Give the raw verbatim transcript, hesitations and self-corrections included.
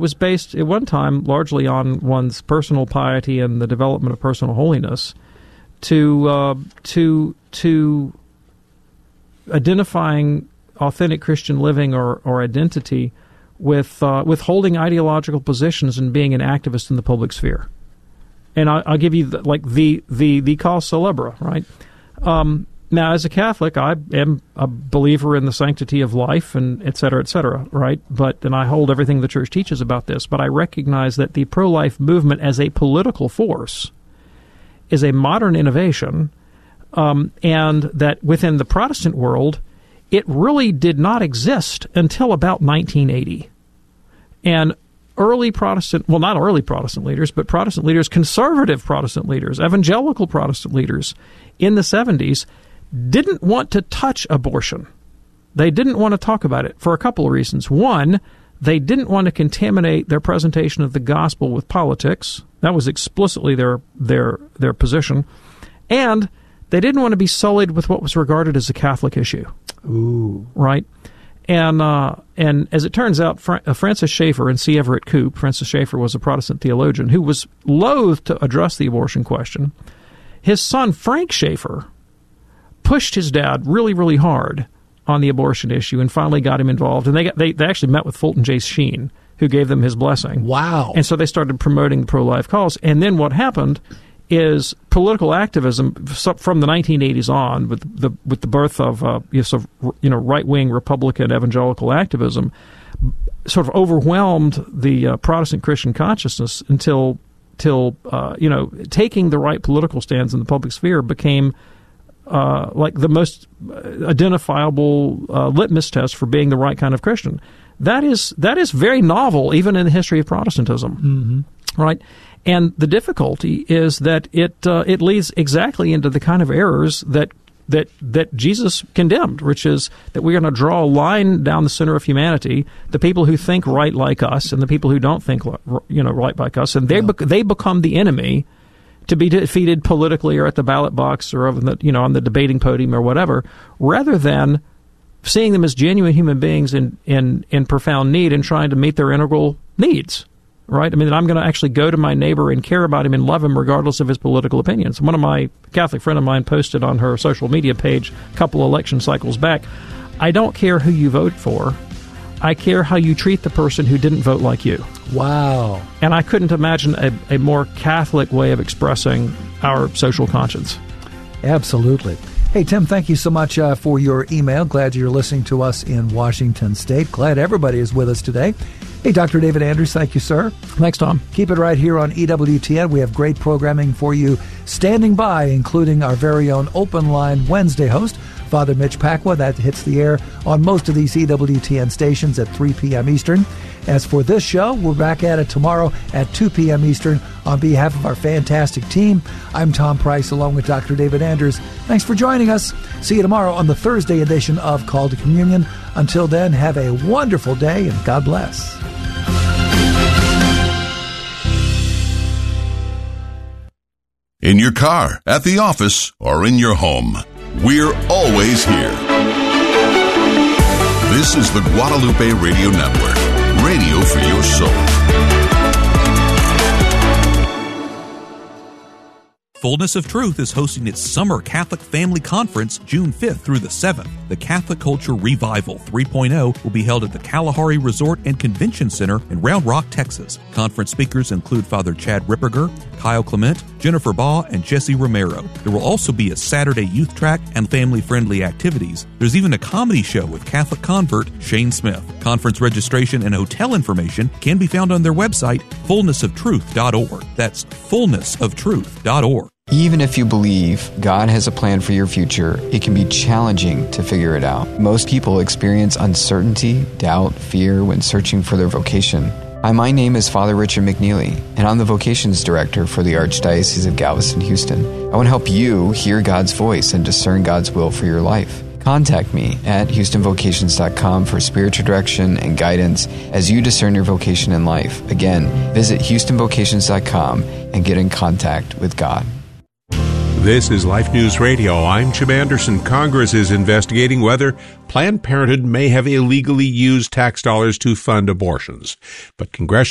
was based at one time largely on one's personal piety and the development of personal holiness, to uh, to to identifying authentic Christian living or, or identity with uh, with holding ideological positions and being an activist in the public sphere. And I, I'll give you the, like the the the cause célèbre, right? Um, now, as a Catholic, I am a believer in the sanctity of life and et cetera, et cetera, right? But and I hold everything the Church teaches about this. But I recognize that the pro-life movement as a political force is a modern innovation, um, and that within the Protestant world, it really did not exist until about nineteen eighty. And early Protestant, well, not early Protestant leaders, but Protestant leaders, conservative Protestant leaders, evangelical Protestant leaders in the seventies didn't want to touch abortion. They didn't want to talk about it for a couple of reasons. One, they didn't want to contaminate their presentation of the gospel with politics. That was explicitly their their their position. And they didn't want to be sullied with what was regarded as a Catholic issue. Ooh. Right? And uh, and as it turns out, Fra- uh, Francis Schaeffer and C. Everett Koop, Francis Schaeffer was a Protestant theologian who was loath to address the abortion question. His son, Frank Schaeffer, pushed his dad really, really hard on the abortion issue and finally got him involved. And they got, they, they actually met with Fulton J. Sheen, who gave them his blessing. Wow. And so they started promoting the pro-life cause. And then what happened is political activism from the nineteen eighties on, with the with the birth of uh, you know right-wing Republican evangelical activism, sort of overwhelmed the uh, Protestant Christian consciousness until till uh, you know taking the right political stands in the public sphere became uh, like the most identifiable uh, litmus test for being the right kind of Christian. That is that is very novel, even in the history of Protestantism, mm-hmm. right? And the difficulty is that it uh, it leads exactly into the kind of errors that that that Jesus condemned, which is that we're going to draw a line down the center of humanity, the people who think right like us and the people who don't think you know right like us, and they yeah. bec- they become the enemy to be defeated politically or at the ballot box or over the, you know on the debating podium or whatever, rather than seeing them as genuine human beings in in, in profound need and trying to meet their integral needs. Right? I mean, I'm going to actually go to my neighbor and care about him and love him regardless of his political opinions. One of my Catholic friend of mine posted on her social media page a couple election cycles back, I don't care who you vote for. I care how you treat the person who didn't vote like you. Wow. And I couldn't imagine a, a more Catholic way of expressing our social conscience. Absolutely. Hey, Tim, thank you so much uh, for your email. Glad you're listening to us in Washington State. Glad everybody is with us today. Hey, Doctor David Anders, thank you, sir. Thanks, Tom. Keep it right here on E W T N. We have great programming for you standing by, including our very own Open Line Wednesday host, Father Mitch Pacwa. That hits the air on most of these E W T N stations at three p.m. Eastern. As for this show, we're back at it tomorrow at two p.m. Eastern. On behalf of our fantastic team, I'm Tom Price along with Doctor David Anders. Thanks for joining us. See you tomorrow on the Thursday edition of Call to Communion. Until then, have a wonderful day and God bless. In your car, at the office, or in your home, we're always here. This is the Guadalupe Radio Network, radio for your soul. Fullness of Truth is hosting its Summer Catholic Family Conference June fifth through the seventh. The Catholic Culture Revival three point oh will be held at the Kalahari Resort and Convention Center in Round Rock, Texas. Conference speakers include Father Chad Ripperger, Kyle Clement, Jennifer Baugh, and Jesse Romero. There will also be a Saturday youth track and family-friendly activities. There's even a comedy show with Catholic convert Shane Smith. Conference registration and hotel information can be found on their website, fullness of truth dot org. That's fullness of truth dot org. Even if you believe God has a plan for your future, it can be challenging to figure it out. Most people experience uncertainty, doubt, fear when searching for their vocation. Hi, my name is Father Richard McNeely, and I'm the Vocations Director for the Archdiocese of Galveston-Houston. I want to help you hear God's voice and discern God's will for your life. Contact me at houston vocations dot com for spiritual direction and guidance as you discern your vocation in life. Again, visit houston vocations dot com and get in contact with God. This is Life News Radio. I'm Jim Anderson. Congress is investigating whether Planned Parenthood may have illegally used tax dollars to fund abortions. But congressional